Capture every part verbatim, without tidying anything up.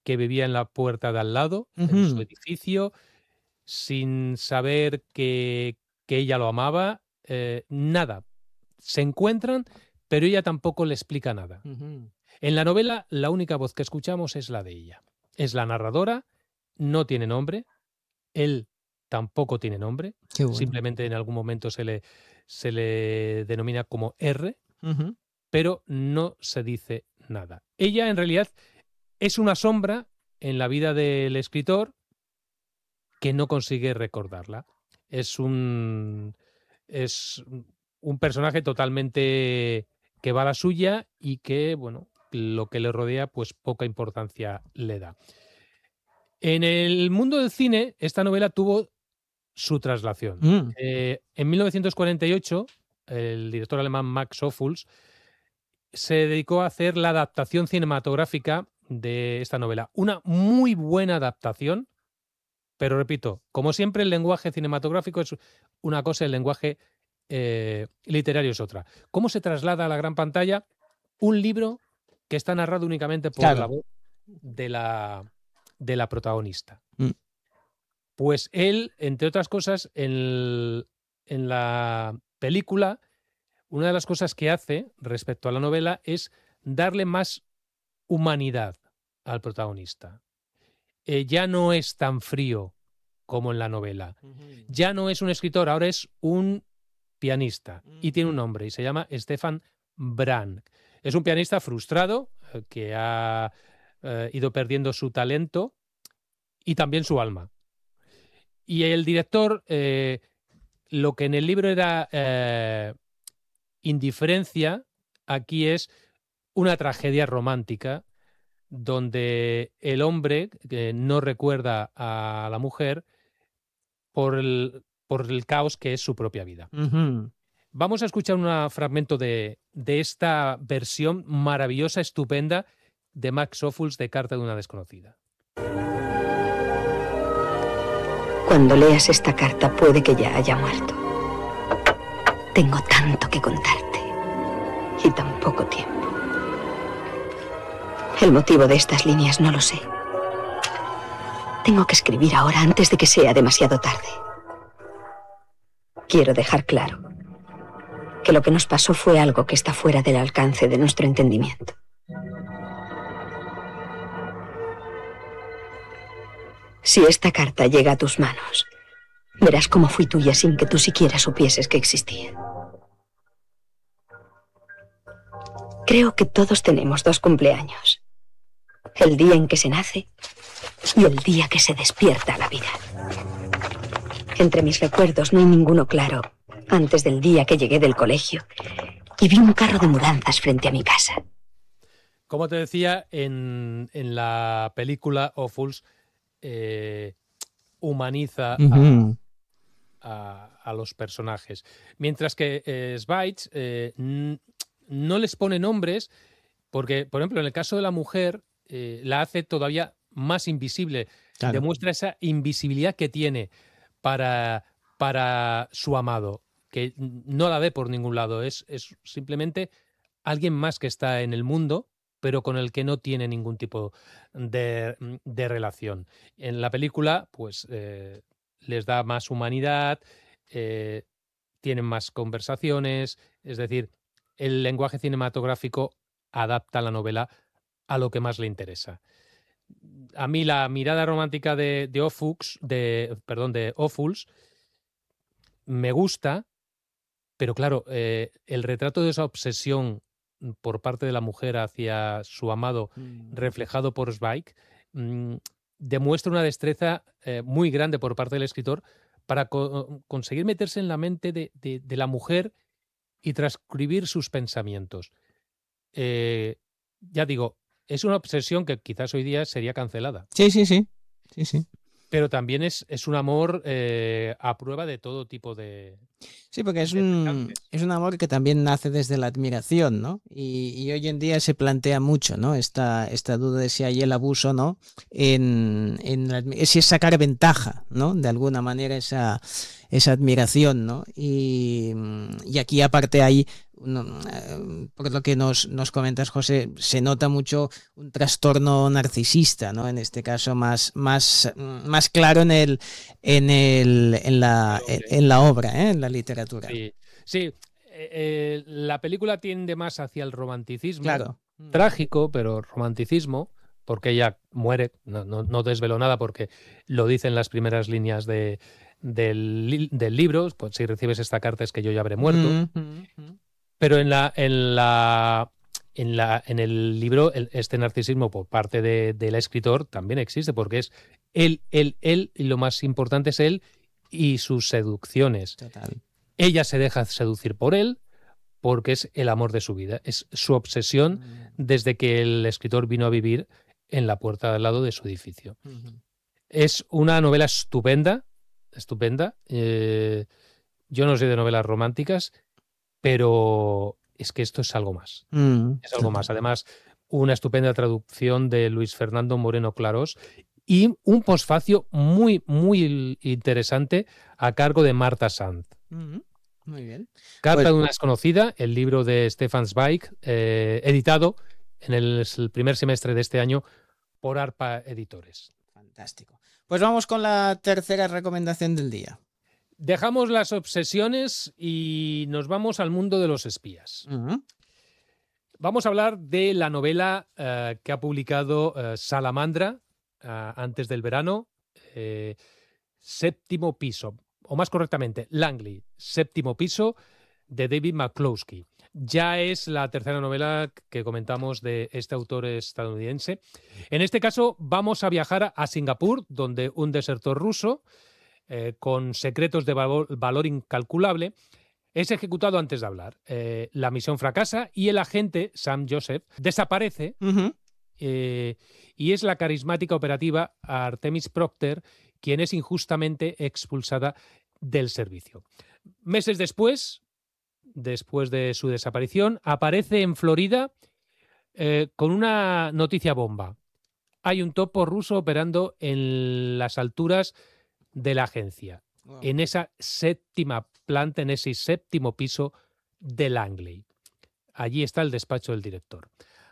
que vivía en la puerta de al lado, en su Ujú. edificio, sin saber que, que ella lo amaba, eh, nada. Se encuentran, pero ella tampoco le explica nada. Ujú. En la novela, la única voz que escuchamos es la de ella. Es la narradora, no tiene nombre, él tampoco tiene nombre, Qué bueno. simplemente en algún momento se le, se le denomina como R, Ujú. pero no se dice nada. Ella, en realidad, es una sombra en la vida del escritor que no consigue recordarla. Es un, es un personaje totalmente que va a la suya y que, bueno, lo que le rodea, pues poca importancia le da. En el mundo del cine, esta novela tuvo su traslación. Mm. Eh, en mil novecientos cuarenta y ocho, el director alemán Max Ophüls se dedicó a hacer la adaptación cinematográfica de esta novela. Una muy buena adaptación, pero repito, como siempre, el lenguaje cinematográfico es una cosa, el lenguaje eh, literario es otra. ¿Cómo se traslada a la gran pantalla un libro que está narrado únicamente por la Claro. voz de la, de la protagonista? Mm. Pues él, entre otras cosas, en, en la película, una de las cosas que hace respecto a la novela es darle más humanidad al protagonista. Eh, ya no es tan frío como en la novela. Ujú. Ya no es un escritor, ahora es un pianista y Mm. tiene un nombre y se llama Stefan Brand. Es un pianista frustrado eh, que ha eh, ido perdiendo su talento y también su alma. Y el director, eh, lo que en el libro era eh, indiferencia, aquí es una tragedia romántica donde el hombre que no recuerda a la mujer por el, por el caos que es su propia vida. Ujú. Vamos a escuchar un fragmento de, de esta versión maravillosa, estupenda, de Max Ophüls de Carta de una desconocida. Cuando leas esta carta puede que ya haya muerto. Tengo tanto que contarte y tan poco tiempo. El motivo de estas líneas no lo sé. Tengo que escribir ahora antes de que sea demasiado tarde. Quiero dejar claro que lo que nos pasó fue algo que está fuera del alcance de nuestro entendimiento. Si esta carta llega a tus manos, verás cómo fui tuya sin que tú siquiera supieses que existía. Creo que todos tenemos dos cumpleaños. El día en que se nace y el día que se despierta a la vida. Entre mis recuerdos no hay ninguno claro antes del día que llegué del colegio y vi un carro de mudanzas frente a mi casa. Como te decía, en, en la película Ophüls eh, humaniza a, Ujú. a, a los personajes. Mientras que eh, Zweig eh, n- no les pone nombres porque, por ejemplo, en el caso de la mujer, eh, la hace todavía más invisible. Claro. Demuestra esa invisibilidad que tiene para, para su amado, que no la ve por ningún lado. Es, es simplemente alguien más que está en el mundo, pero con el que no tiene ningún tipo de, de relación. En la película, pues eh, les da más humanidad, eh, tienen más conversaciones, es decir, el lenguaje cinematográfico adapta la novela a lo que más le interesa. A mí la mirada romántica de, de Ophüls, de, perdón, de Ophüls me gusta, pero claro, eh, el retrato de esa obsesión por parte de la mujer hacia su amado, Mm. reflejado por Zweig, mm, demuestra una destreza eh, muy grande por parte del escritor para co- conseguir meterse en la mente de, de- de la mujer y transcribir sus pensamientos. Eh, ya digo, es una obsesión que quizás hoy día sería cancelada, Sí, sí, sí. Sí, sí. pero también es, es un amor eh, a prueba de todo tipo de, Sí, porque es un, interesantes. es un amor que también nace desde la admiración, ¿no? Y, y hoy en día se plantea mucho, ¿no? Esta, esta duda de si hay el abuso, ¿no? En, en la admi- si es sacar ventaja, ¿no? De alguna manera esa, esa admiración, ¿no? Y, mm, y aquí aparte hay, no, eh, por lo que nos, nos comentas, José, se nota mucho un trastorno narcisista, ¿no? En este caso más, más, mm, más claro en el, en el, en la, en, Hombre, en la obra, ¿eh? En la literatura. sí, sí. eh, eh, la película tiende más hacia el romanticismo, Claro. trágico, pero romanticismo, porque ella muere, no, no, no desvelo nada porque lo dicen las primeras líneas de, del, li- del libro, pues si recibes esta carta es que yo ya habré muerto, Mm, mm, mm. pero en la, en la, en la, en el libro el- este narcisismo por parte de- del escritor también existe, porque es él, él, él, y lo más importante es él y sus seducciones. Total. Ella se deja seducir por él porque es el amor de su vida, es su obsesión Mm, desde que el escritor vino a vivir en la puerta de al lado de su edificio. mhm. Es una novela estupenda, estupenda. Eh, yo no soy de novelas románticas, pero es que esto es algo más. Mm, Es algo más. total. Además, una estupenda traducción de Luis Fernando Moreno Clarós y un posfacio muy, muy interesante a cargo de Marta Sanz. Mhm. Muy bien. Carta Pues de una desconocida, el libro de Stefan Zweig, eh, editado en el, el primer semestre de este año por ARPA Editores. fantástico. Pues vamos con la tercera recomendación del día. Dejamos las obsesiones y nos vamos al mundo de los espías. Mhm. Vamos a hablar de la novela eh, que ha publicado eh, Salamandra eh, antes del verano, eh, Séptimo Piso, o más correctamente, Langley, Séptimo Piso, de David McCloskey. Ya es la tercera novela que comentamos de este autor estadounidense. En este caso vamos a viajar a Singapur, donde un desertor ruso, eh, con secretos de valor, valor incalculable, es ejecutado antes de hablar. Eh, la misión fracasa y el agente, Sam Joseph, desaparece Mhm. eh, y es la carismática operativa Artemis Procter quien es injustamente expulsada del servicio. Meses después, después de su desaparición, aparece en Florida eh, con una noticia bomba. Hay un topo ruso operando en las alturas de la agencia, Wow. en esa séptima planta, en ese séptimo piso de Langley. Allí está el despacho del director.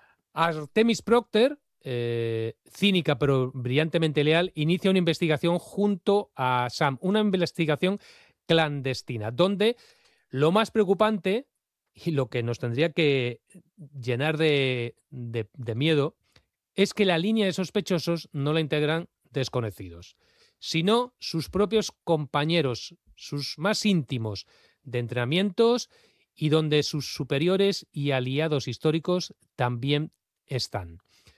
Artemis Procter, eh, cínica pero brillantemente leal, inicia una investigación junto a Sam, una investigación clandestina, donde lo más preocupante y lo que nos tendría que llenar de, de, de miedo es que la línea de sospechosos no la integran desconocidos, sino sus propios compañeros, sus más íntimos de entrenamientos y donde sus superiores y aliados históricos también están.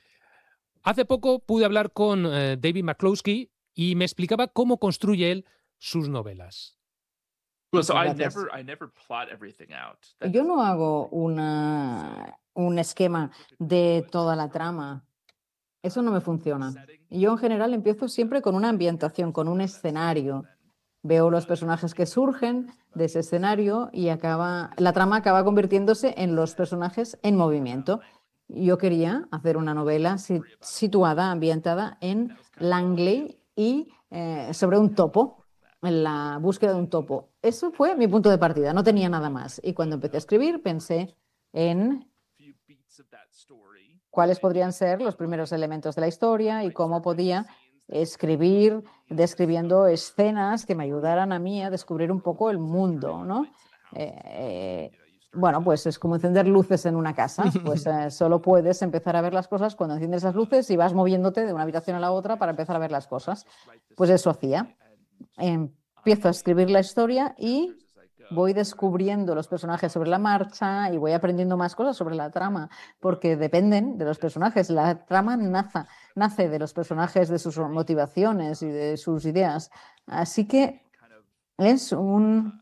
Hace poco pude hablar con eh, David McCloskey y me explicaba cómo construye él sus novelas. Well, so I Gracias. never, I never plot everything out. That Yo doesn't no make hago sense. una, un esquema de toda la trama. Eso no me funciona. Y yo en general empiezo siempre con una ambientación, con un escenario. Veo los personajes que surgen de ese escenario y acaba, la trama acaba convirtiéndose en los personajes en movimiento. Yo quería hacer una novela si- situada, ambientada en Langley y eh, sobre un topo, en la búsqueda de un topo. Eso fue mi punto de partida, no tenía nada más. Y cuando empecé a escribir pensé en Few beats of that story. cuáles podrían ser los primeros elementos de la historia y cómo podía escribir describiendo escenas que me ayudaran a mí a descubrir un poco el mundo, ¿no? Eh, eh, bueno, pues es como encender luces en una casa, pues eh, solo puedes empezar a ver las cosas cuando enciendes las luces y vas moviéndote de una habitación a la otra para empezar a ver las cosas. Pues eso hacía. Empiezo a escribir la historia y voy descubriendo los personajes sobre la marcha y voy aprendiendo más cosas sobre la trama, porque dependen de los personajes. La trama nace, nace de los personajes, de sus motivaciones y de sus ideas. Así que es un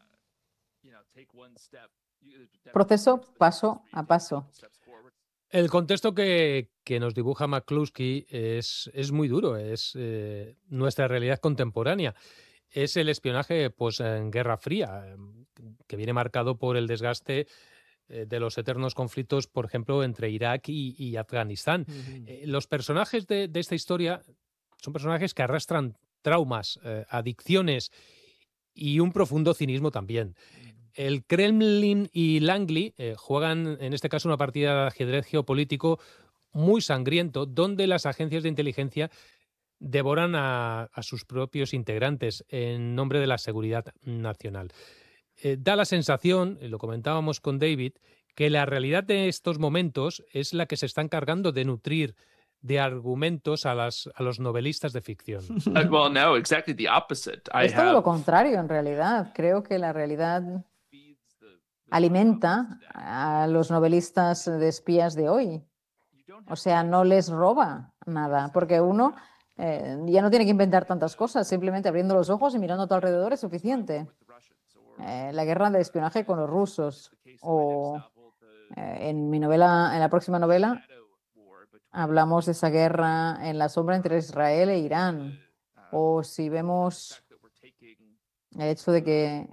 proceso paso a paso. El contexto que, que nos dibuja McCloskey es, es muy duro, es eh, nuestra realidad contemporánea. Es el espionaje pues, en Guerra Fría. que viene marcado por el desgaste eh, de los eternos conflictos, por ejemplo, entre Irak y, y Afganistán. Ujú. Eh, los personajes de, de esta historia son personajes que arrastran traumas, eh, adicciones y un profundo cinismo también. El Kremlin y Langley eh, juegan, en este caso, una partida de ajedrez geopolítico muy sangriento, donde las agencias de inteligencia devoran a, a sus propios integrantes en nombre de la seguridad nacional. Eh, da la sensación, y lo comentábamos con David, que la realidad de estos momentos es la que se está encargando de nutrir de argumentos a, las, a los novelistas de ficción. Uh, well, no, exactly the opposite. I Es todo lo have contrario, en realidad. Creo que la realidad alimenta a los novelistas de espías de hoy. O sea, no les roba nada, porque uno eh, ya no tiene que inventar tantas cosas, simplemente abriendo los ojos y mirando a tu alrededor es suficiente. Eh, la guerra de espionaje con los rusos, o eh, en mi novela, en la próxima novela, hablamos de esa guerra en la sombra entre Israel e Irán. O si vemos el hecho de que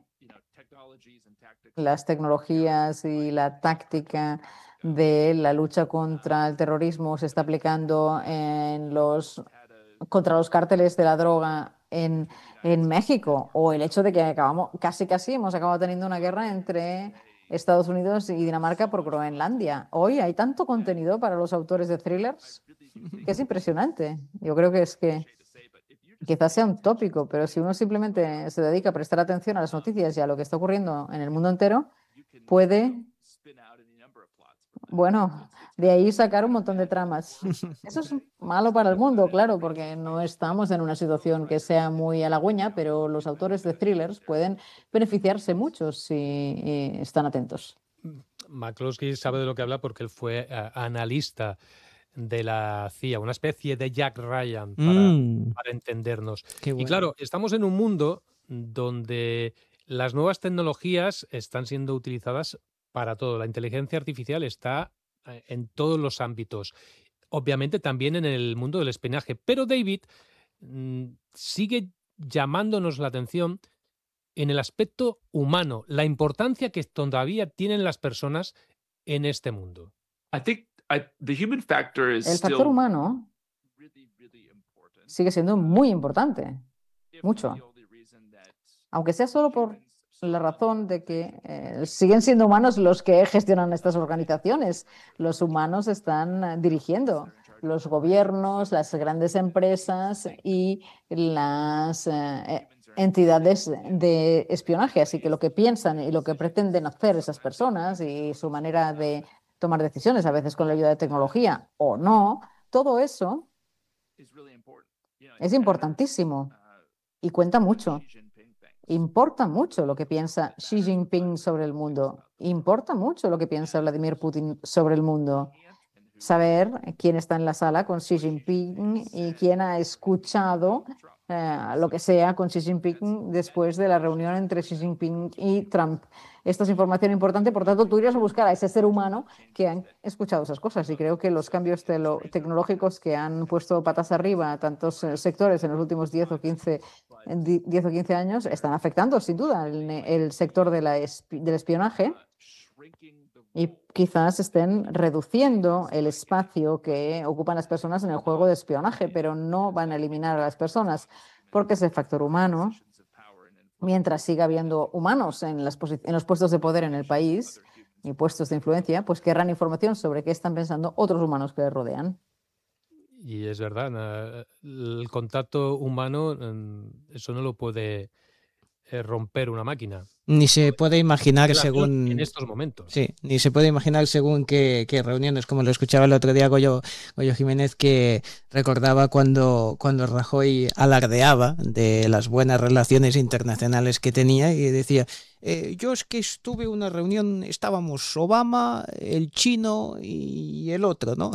las tecnologías y la táctica de la lucha contra el terrorismo se está aplicando en los, contra los cárteles de la droga en, en México, o el hecho de que acabamos, casi casi hemos acabado teniendo una guerra entre Estados Unidos y Dinamarca por Groenlandia. Hoy hay tanto contenido para los autores de thrillers que es impresionante. Yo creo que es que quizás sea un tópico, pero si uno simplemente se dedica a prestar atención a las noticias y a lo que está ocurriendo en el mundo entero, puede, bueno, de ahí sacar un montón de tramas. Eso es malo para el mundo, claro, porque no estamos en una situación que sea muy halagüeña, pero los autores de thrillers pueden beneficiarse mucho si eh, están atentos. McCloskey sabe de lo que habla porque él fue uh, analista de la C I A, una especie de Jack Ryan para, Mm, para entendernos. qué Y bueno. claro, estamos en un mundo donde las nuevas tecnologías están siendo utilizadas para todo. La inteligencia artificial está eh, en todos los ámbitos. Obviamente también en el mundo del espionaje. Pero David mm, sigue llamándonos la atención en el aspecto humano, la importancia que todavía tienen las personas en este mundo. I think I, the human factor is El factor still humano really, really important. sigue siendo muy importante, If mucho. the only reason that Aunque sea solo por la razón de que eh, siguen siendo humanos los que gestionan estas organizaciones. Los humanos están eh, dirigiendo los gobiernos, las grandes empresas y las eh, entidades de espionaje. Así que lo que piensan y lo que pretenden hacer esas personas y su manera de tomar decisiones, a veces con la ayuda de tecnología o no, todo eso is really important. You know, es it importantísimo matters, uh, y cuenta mucho. Xi Jinping thinks. Importa mucho lo que piensa Xi Jinping sobre el mundo. Importa mucho lo que piensa Vladimir Putin sobre el mundo. Saber quién está en la sala con Xi Jinping y quién ha escuchado eh, lo que sea con Xi Jinping después de la reunión entre Xi Jinping y Trump. Esta es información importante, por tanto, tú irías a buscar a ese ser humano que han escuchado esas cosas. Y creo que los cambios telo- tecnológicos que han puesto patas arriba a tantos eh, sectores en los últimos diez o quince, en di- diez o quince años están afectando, sin duda, el, el sector de la espi- del espionaje. Y quizás estén reduciendo el espacio que ocupan las personas en el juego de espionaje, pero no van a eliminar a las personas, porque es el factor humano. Mientras siga habiendo humanos en, las posi- en los puestos de poder en el país y puestos de influencia, pues querrán información sobre qué están pensando otros humanos que les rodean. Y es verdad, na- el contacto humano, mm, eso no lo puede eh, romper una máquina. Ni se puede imaginar Al menos en según... estos momentos. Sí, ni se puede imaginar según qué, qué reuniones, como lo escuchaba el otro día Goyo, Goyo Jiménez, que recordaba cuando, cuando Rajoy alardeaba de las buenas relaciones internacionales que tenía y decía, eh, yo es que estuve en una reunión, estábamos Obama, el chino y el otro, ¿no?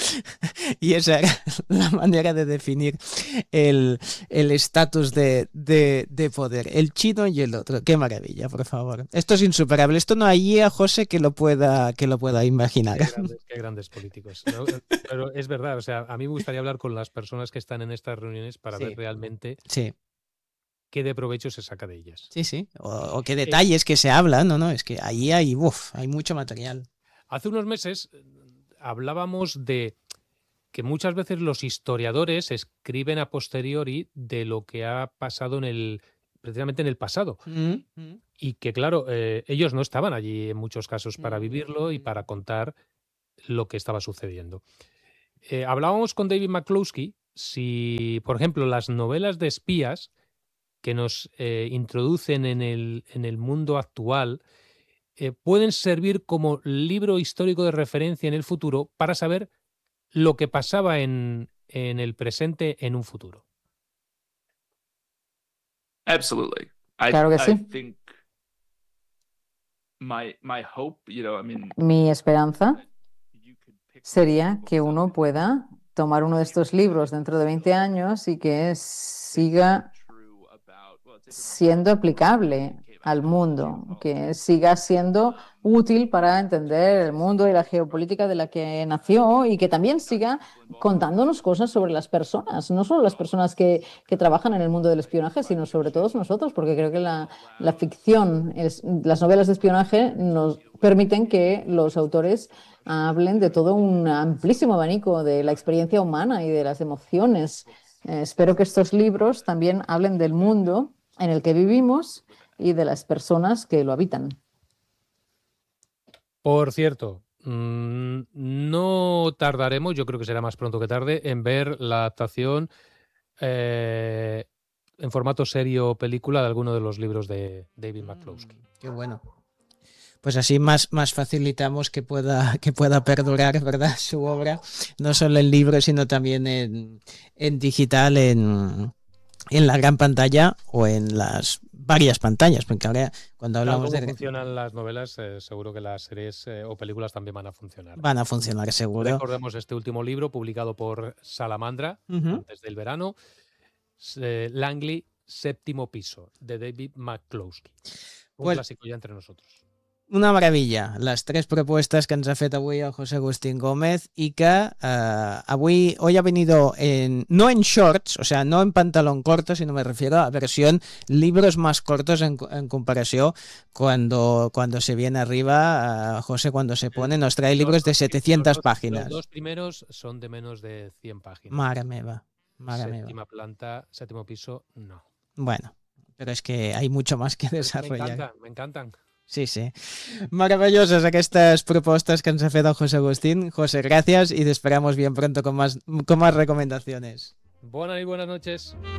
Y esa era la manera de definir el el estatus de, de, de poder, el chino y el otro. Qué maravilla, por favor. Esto es insuperable. Esto no hay a José que lo pueda, que lo pueda imaginar. Qué grandes, qué grandes políticos, ¿no? Pero es verdad, o sea, a mí me gustaría hablar con las personas que están en estas reuniones para Sí. ver realmente Sí. qué de provecho se saca de ellas. Sí, sí. O, o qué detalles que se hablan, no, no, es que ahí hay, uf, hay mucho material. Hace unos meses eh, hablábamos de que muchas veces los historiadores escriben a posteriori de lo que ha pasado en el, precisamente en el pasado. Mm, mm. Y que, claro, eh, ellos no estaban allí en muchos casos para vivirlo y para contar lo que estaba sucediendo. Eh, hablábamos con David McCloskey si, por ejemplo, las novelas de espías que nos eh, introducen en el, en el mundo actual eh, pueden servir como libro histórico de referencia en el futuro para saber lo que pasaba en, en el presente en un futuro. Absolutely. I, Claro que I sí. think my my hope, you know, I mean, Mi esperanza you could pick sería que uno pueda tomar uno de estos libros dentro de veinte años y que siga true about well, it's a different siendo aplicable al mundo, que siga siendo útil para entender el mundo y la geopolítica de la que nació y que también siga contándonos cosas sobre las personas, no solo las personas que, que trabajan en el mundo del espionaje, sino sobre todos nosotros, porque creo que la, la ficción, es, las novelas de espionaje nos permiten que los autores hablen de todo un amplísimo abanico de la experiencia humana y de las emociones. Eh, espero que estos libros también hablen del mundo en el que vivimos y de las personas que lo habitan. Por cierto, mmm, no tardaremos, yo creo que será más pronto que tarde, en ver la adaptación eh, en formato serie o película de alguno de los libros de David McCloskey. Qué bueno. Pues así más, más facilitamos que pueda, que pueda perdurar, ¿verdad?, su obra, no solo en libro, sino también en, en digital, en, en la gran pantalla o en las varias pantallas, porque ahora cuando hablamos Tal como de... funcionan las novelas, eh, seguro que las series eh, o películas también van a funcionar. Van a funcionar seguro. Recordemos este último libro publicado por Salamandra Uh-huh. antes del verano, eh, Langley, Séptimo Piso, de David McCloskey. Un Pues- clásico ya entre nosotros. Una meravella, les tres propuestas que ens ha fet avui el José Agustín Gómez y que eh, avui, hoy ha venido en, no en shorts, o sea, no en pantalón corto, sino me refiero a versión libros más cortos en, en comparación cuando, cuando se viene arriba, eh, José cuando se pone nos trae libros de setecientas Los dos- páginas. Los dos primeros son de menos de cien páginas. Mare meva, mare meva. Séptima planta, séptimo piso, no. Bueno, pero es que hay mucho más que Me desarrollar. encantan, me encantan. Sí, sí. Maravillosas aquestes propostas que ens ha fet el José Agustín. José, gracias y te esperamos bien pronto con más, con más recomendaciones. Buenas y buenas noches.